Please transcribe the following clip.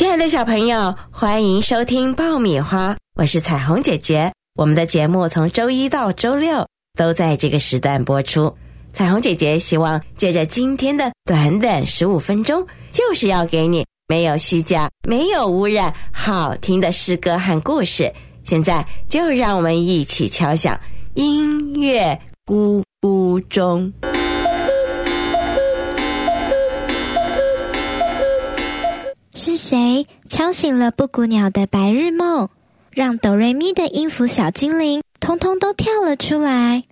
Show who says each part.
Speaker 1: 亲爱的小朋友，欢迎收听爆米花，我是彩虹姐姐。我们的节目从周一到周六都在这个时段播出。彩虹姐姐希望借着今天的短短15分钟，就是要给你没有虚假、没有污染、好听的诗歌和故事。现在就让我们一起敲响音乐咕咕钟。
Speaker 2: 是谁敲醒了布谷鸟的白日梦，让哆瑞咪的音符小精灵通通都跳了出来？